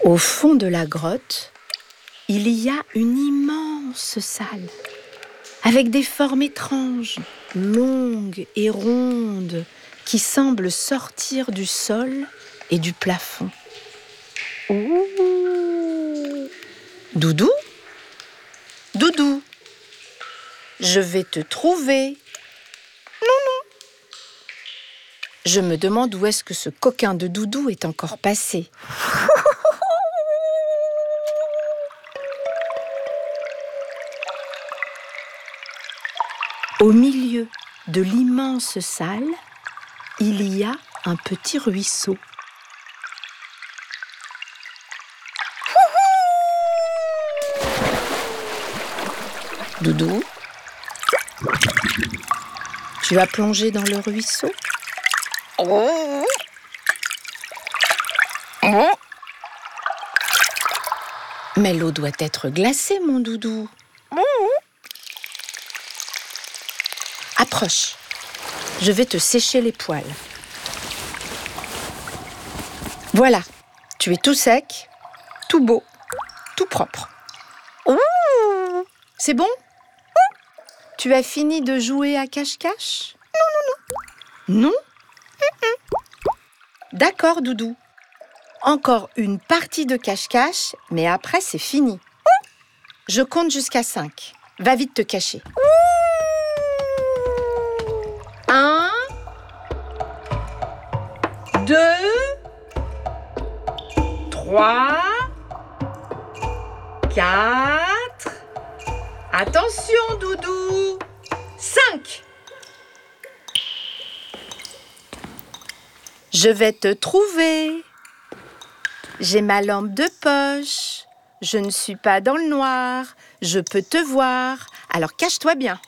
Au fond de la grotte, il y a une immense salle, avec des formes étranges, longues et rondes, qui semblent sortir du sol et du plafond. Ouh. Doudou ? Doudou, je vais te trouver. Je me demande où est-ce que ce coquin de Doudou est encore passé. Au milieu de l'immense salle, il y a un petit ruisseau. Doudou, tu vas plonger dans le ruisseau ? Mais l'eau doit être glacée, mon Doudou. Approche, je vais te sécher les poils. Voilà, tu es tout sec, tout beau, tout propre. C'est bon ? Tu as fini de jouer à cache-cache ? Non ? D'accord, Doudou. Encore une partie de cache-cache, mais après c'est fini. Je compte jusqu'à 5. Va vite te cacher. 1, 2, 3, 4. Attention, Doudou. 5. Je vais te trouver. J'ai ma lampe de poche. Je ne suis pas dans le noir. Je peux te voir. Alors cache-toi bien.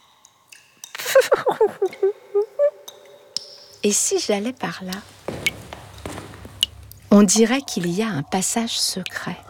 Et si j'allais par là ? On dirait qu'il y a un passage secret.